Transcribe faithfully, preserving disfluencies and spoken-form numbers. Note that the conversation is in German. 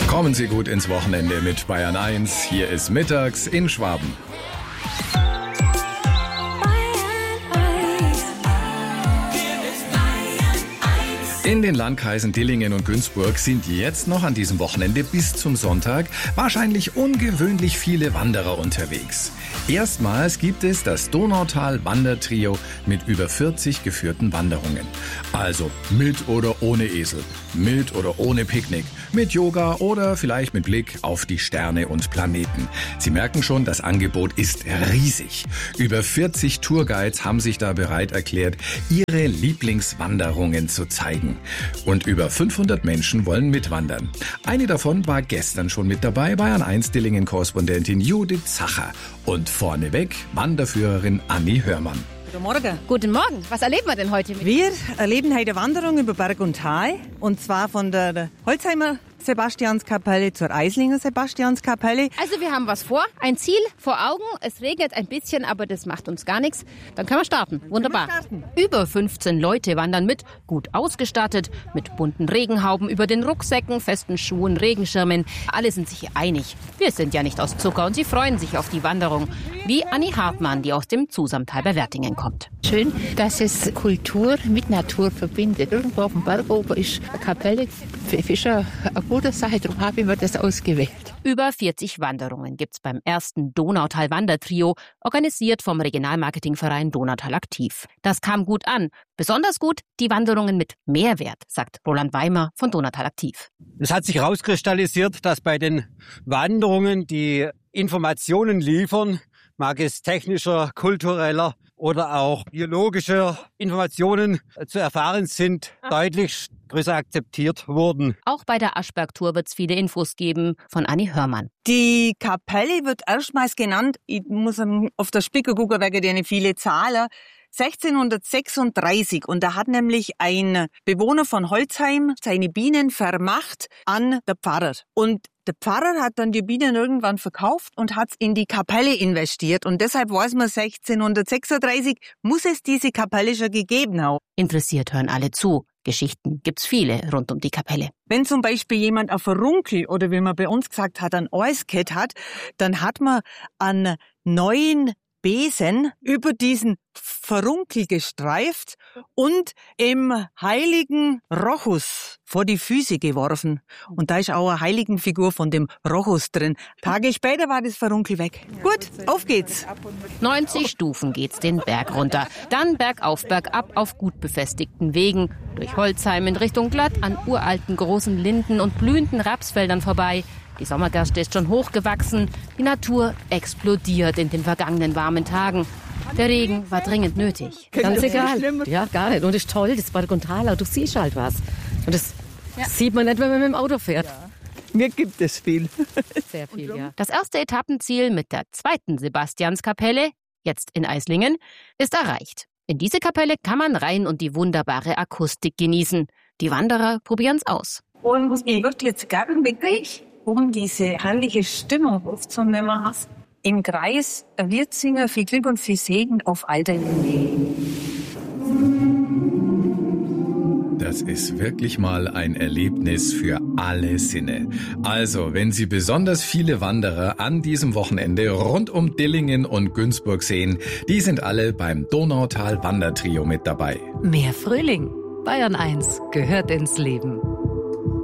Kommen Sie gut ins Wochenende mit Bayern eins. Hier ist Mittags in Schwaben. In den Landkreisen Dillingen und Günzburg sind jetzt noch an diesem Wochenende bis zum Sonntag wahrscheinlich ungewöhnlich viele Wanderer unterwegs. Erstmals gibt es das Donautal-Wandertrio mit über vierzig geführten Wanderungen. Also mit oder ohne Esel, mit oder ohne Picknick, mit Yoga oder vielleicht mit Blick auf die Sterne und Planeten. Sie merken schon, das Angebot ist riesig. Über vierzig Tourguides haben sich da bereit erklärt, ihre Lieblingswanderungen zu zeigen. Und über fünfhundert Menschen wollen mitwandern. Eine davon war gestern schon mit dabei, Bayern eins Dillingen-Korrespondentin Judith Zacher. Und vorneweg Wanderführerin Anni Hörmann. Guten Morgen. Guten Morgen. Was erleben wir denn heute? Mit? Wir erleben heute Wanderung über Berg und Tal. Und zwar von der Holzheimer Sebastianskapelle zur Eislinger Sebastianskapelle. Also wir haben was vor, ein Ziel vor Augen. Es regnet ein bisschen, aber das macht uns gar nichts. Dann können wir starten. Wunderbar. Wir starten. Über fünfzehn Leute wandern mit, gut ausgestattet, mit bunten Regenhauben über den Rucksäcken, festen Schuhen, Regenschirmen. Alle sind sich einig. Wir sind ja nicht aus Zucker und sie freuen sich auf die Wanderung. Wie Anni Hartmann, die aus dem Zusamtal bei Wertingen kommt. Schön, dass es Kultur mit Natur verbindet. Irgendwo auf dem Berg oben ist eine Kapelle für Fischer. Eine gute Sache, darum habe ich mir das ausgewählt. Über vierzig Wanderungen gibt's beim ersten Donautal-Wandertrio, organisiert vom Regionalmarketingverein Donautal aktiv. Das kam gut an. Besonders gut die Wanderungen mit Mehrwert, sagt Roland Weimer von Donautal aktiv. Es hat sich herauskristallisiert, dass bei den Wanderungen die Informationen liefern, mag es technischer, kultureller oder auch biologischer Informationen zu erfahren sind, deutlich größer akzeptiert wurden. Auch bei der Aschberg-Tour wird es viele Infos geben von Anni Hörmann. Die Kapelle wird erstmals genannt, ich muss auf der Spicker gucken, wegen der viele Zahlen, sechzehnhundertsechsunddreißig. Und da hat nämlich ein Bewohner von Holzheim seine Bienen vermacht an der Pfarrer. Und der Pfarrer hat dann die Bienen irgendwann verkauft und hat's in die Kapelle investiert. Und deshalb weiß man, sechzehnhundertsechsunddreißig muss es diese Kapelle schon gegeben haben. Interessiert hören alle zu. Geschichten gibt's viele rund um die Kapelle. Wenn zum Beispiel jemand auf Verunkel oder wie man bei uns gesagt hat, ein Eisket hat, dann hat man einen neuen Besen über diesen Verunkel gestreift und im heiligen Rochus vor die Füße geworfen. Und da ist auch eine Heiligenfigur von dem Rochus drin. Tage später war das Verunkel weg. Gut, auf geht's. neunzig Stufen geht's den Berg runter. Dann bergauf, bergab auf gut befestigten Wegen. Durch Holzheim in Richtung Glatt an uralten großen Linden und blühenden Rapsfeldern vorbei. Die Sommergerste ist schon hochgewachsen. Die Natur explodiert in den vergangenen warmen Tagen. Der Regen war dringend nötig. Ganz egal. Ja, gar nicht. Und das ist toll, das Berg und Tal, du siehst halt was. Und das ja. sieht man nicht, wenn man mit dem Auto fährt. Ja. Mir gibt es viel. Sehr viel, ja. Das erste Etappenziel mit der zweiten Sebastianskapelle, jetzt in Eislingen, ist erreicht. In diese Kapelle kann man rein und die wunderbare Akustik genießen. Die Wanderer probieren's aus. Und ich würde jetzt gerne wirklich, um diese herrliche Stimmung aufzunehmen hast, im Kreis wird singen viel Glück und viel Segen auf all deinen Wegen. Das ist wirklich mal ein Erlebnis für alle Sinne. Also, wenn Sie besonders viele Wanderer an diesem Wochenende rund um Dillingen und Günzburg sehen, die sind alle beim Donautal-Wandertrio mit dabei. Mehr Frühling. Bayern eins gehört ins Leben.